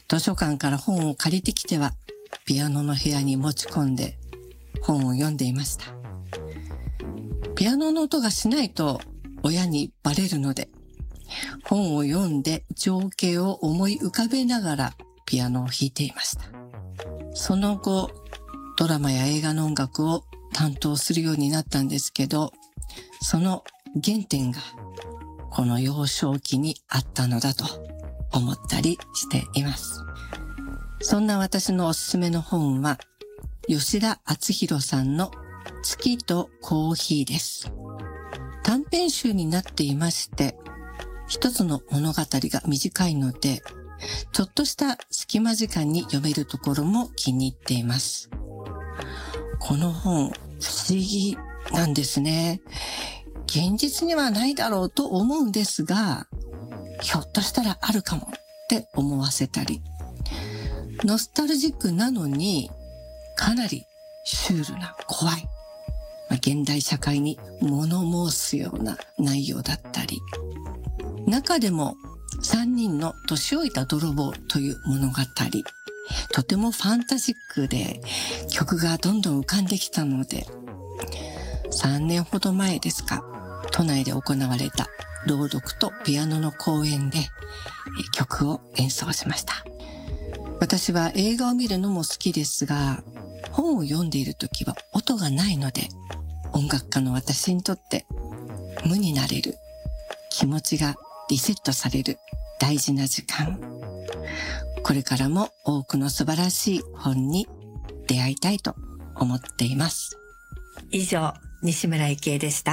図書館から本を借りてきては、ピアノの部屋に持ち込んで本を読んでいました。ピアノの音がしないと親にバレるので、本を読んで情景を思い浮かべながらピアノを弾いていました。その後、ドラマや映画の音楽を担当するようになったんですけど、その原点がこの幼少期にあったのだと思ったりしています。そんな私のおすすめの本は、吉田篤弘さんの月とコーヒーです。短編集になっていまして、一つの物語が短いので、ちょっとした隙間時間に読めるところも気に入っています。この本、不思議なんですね。現実にはないだろうと思うんですが、ひょっとしたらあるかもって思わせたり、ノスタルジックなのにかなりシュールな怖い、現代社会に物申すような内容だったり、中でも3人の年老いた泥棒という物語、とてもファンタジックで曲がどんどん浮かんできたので、3年ほど前ですか、都内で行われた朗読とピアノの公演で曲を演奏しました。私は映画を見るのも好きですが、本を読んでいるときは音がないので、音楽家の私にとって無になれる、気持ちがリセットされる大事な時間。これからも多くの素晴らしい本に出会いたいと思っています。以上、西村幸恵でした。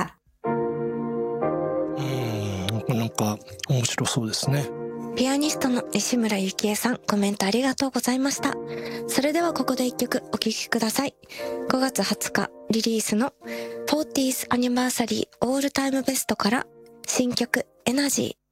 なんか面白そうですね。 ピアニストの西村幸恵さん、コメントありがとうございました。それではここで一曲お聴きください。5月20日リリースの 40th Anniversary All Time Best から新曲エナジー。